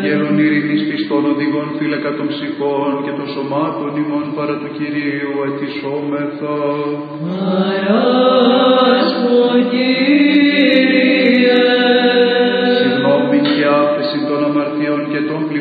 αγγέλων ειρήνης πιστών οδηγών φύλακα των ψυχών και των σωμάτων ημών παρά του Κυρίου αιτησόμεθα.